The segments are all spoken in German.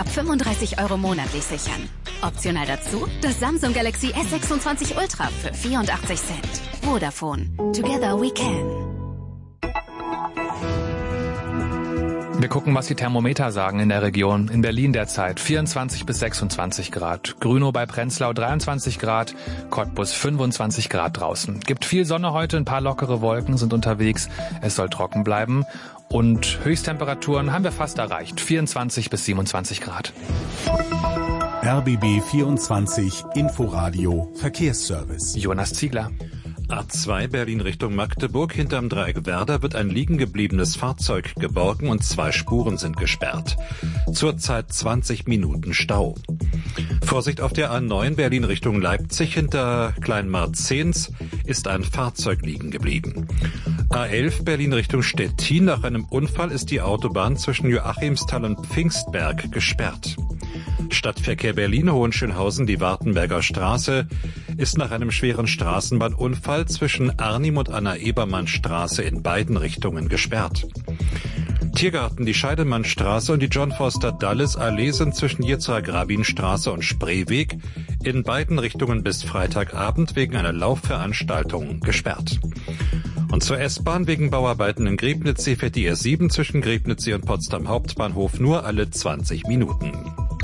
ab 35 € monatlich sichern. Optional dazu das Samsung Galaxy S26 Ultra für 84 Cent. Vodafone. Together we can. Wir gucken, was die Thermometer sagen in der Region. In Berlin derzeit 24 bis 26 Grad. Grünow bei Prenzlau 23 Grad. Cottbus 25 Grad draußen. Gibt viel Sonne heute, ein paar lockere Wolken sind unterwegs. Es soll trocken bleiben. Und Höchsttemperaturen haben wir fast erreicht. 24 bis 27 Grad. RBB 24 Inforadio Verkehrsservice. Jonas Ziegler. A2 Berlin Richtung Magdeburg. Hinterm Dreieck Werder wird ein liegen gebliebenes Fahrzeug geborgen und 2 Spuren sind gesperrt. Zurzeit 20 Minuten Stau. Vorsicht auf der A9 Berlin Richtung Leipzig. Hinter Kleinmarzens ist ein Fahrzeug liegen geblieben. A11 Berlin Richtung Stettin. Nach einem Unfall ist die Autobahn zwischen Joachimsthal und Pfingstberg gesperrt. Stadtverkehr Berlin Hohenschönhausen, die Wartenberger Straße, ist nach einem schweren Straßenbahnunfall zwischen Arnim und Anna-Ebermann-Straße in beiden Richtungen gesperrt. Tiergarten, die Scheidemannstraße und die John Foster Dulles Allee sind zwischen Yitzhak-Rabin-Straße und Spreeweg in beiden Richtungen bis Freitagabend wegen einer Laufveranstaltung gesperrt. Und zur S-Bahn wegen Bauarbeiten in Griebnitzsee fährt die S7 zwischen Griebnitzsee und Potsdam Hauptbahnhof nur alle 20 Minuten.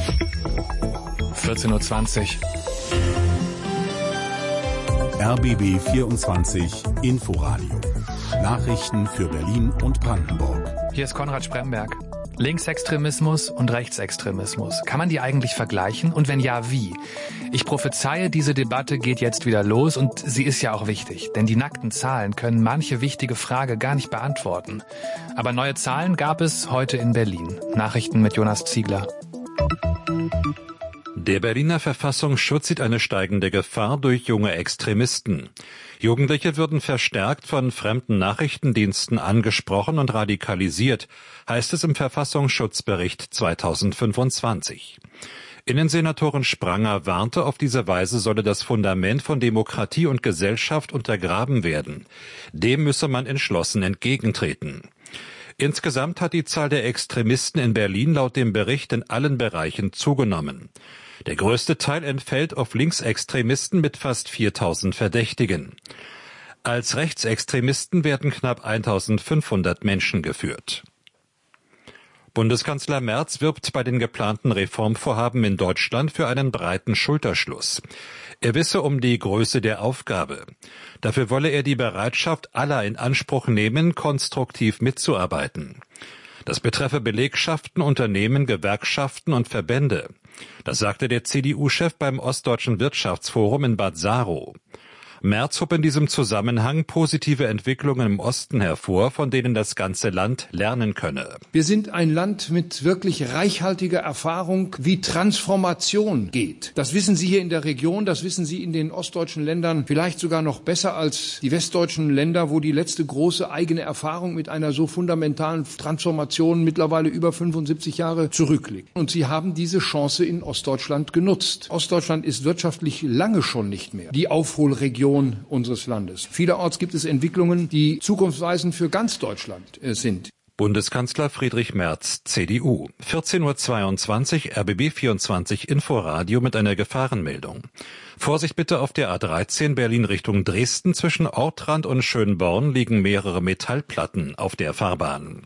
14:20 Uhr. RBB 24 Inforadio. Nachrichten für Berlin und Brandenburg. Hier ist Konrad Spremberg. Linksextremismus und Rechtsextremismus. Kann man die eigentlich vergleichen? Und wenn ja, wie? Ich prophezeie, diese Debatte geht jetzt wieder los und sie ist ja auch wichtig. Denn die nackten Zahlen können manche wichtige Frage gar nicht beantworten. Aber neue Zahlen gab es heute in Berlin. Nachrichten mit Jonas Ziegler. Der Berliner Verfassungsschutz sieht eine steigende Gefahr durch junge Extremisten. Jugendliche würden verstärkt von fremden Nachrichtendiensten angesprochen und radikalisiert, heißt es im Verfassungsschutzbericht 2025. Innensenatorin Spranger warnte, auf diese Weise solle das Fundament von Demokratie und Gesellschaft untergraben werden. Dem müsse man entschlossen entgegentreten. Insgesamt hat die Zahl der Extremisten in Berlin laut dem Bericht in allen Bereichen zugenommen. Der größte Teil entfällt auf Linksextremisten mit fast 4.000 Verdächtigen. Als Rechtsextremisten werden knapp 1.500 Menschen geführt. Bundeskanzler Merz wirbt bei den geplanten Reformvorhaben in Deutschland für einen breiten Schulterschluss. Er wisse um die Größe der Aufgabe. Dafür wolle er die Bereitschaft aller in Anspruch nehmen, konstruktiv mitzuarbeiten. Das betreffe Belegschaften, Unternehmen, Gewerkschaften und Verbände. Das sagte der CDU-Chef beim Ostdeutschen Wirtschaftsforum in Bad Saro. Merz hob in diesem Zusammenhang positive Entwicklungen im Osten hervor, von denen das ganze Land lernen könne. Wir sind ein Land mit wirklich reichhaltiger Erfahrung, wie Transformation geht. Das wissen Sie hier in der Region, das wissen Sie in den ostdeutschen Ländern vielleicht sogar noch besser als die westdeutschen Länder, wo die letzte große eigene Erfahrung mit einer so fundamentalen Transformation mittlerweile über 75 Jahre zurückliegt. Und Sie haben diese Chance in Ostdeutschland genutzt. Ostdeutschland ist wirtschaftlich lange schon nicht mehr die Aufholregion unseres Landes. Vielerorts gibt es Entwicklungen, die zukunftsweisend für ganz Deutschland sind. Bundeskanzler Friedrich Merz, CDU. 14:22 Uhr, RBB 24 Inforadio mit einer Gefahrenmeldung. Vorsicht bitte auf der A13 Berlin Richtung Dresden. Zwischen Ortrand und Schönborn liegen mehrere Metallplatten auf der Fahrbahn.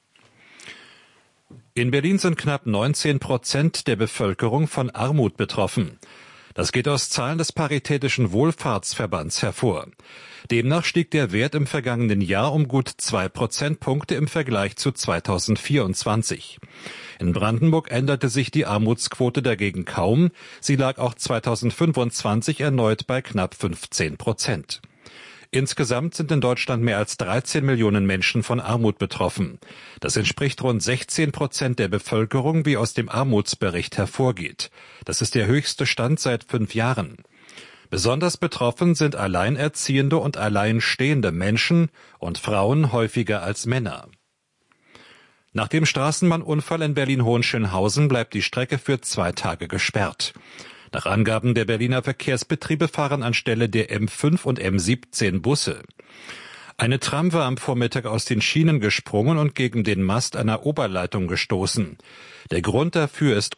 In Berlin sind knapp 19% der Bevölkerung von Armut betroffen. Das geht aus Zahlen des Paritätischen Wohlfahrtsverbands hervor. Demnach stieg der Wert im vergangenen Jahr um gut 2 Prozentpunkte im Vergleich zu 2024. In Brandenburg änderte sich die Armutsquote dagegen kaum. Sie lag auch 2025 erneut bei knapp 15%. Insgesamt sind in Deutschland mehr als 13 Millionen Menschen von Armut betroffen. Das entspricht rund 16% der Bevölkerung, wie aus dem Armutsbericht hervorgeht. Das ist der höchste Stand seit 5 Jahren. Besonders betroffen sind alleinerziehende und alleinstehende Menschen und Frauen häufiger als Männer. Nach dem Straßenbahnunfall in Berlin-Hohenschönhausen bleibt die Strecke für 2 Tage gesperrt. Nach Angaben der Berliner Verkehrsbetriebe fahren anstelle der M5 und M17 Busse. Eine Tram war am Vormittag aus den Schienen gesprungen und gegen den Mast einer Oberleitung gestoßen. Der Grund dafür ist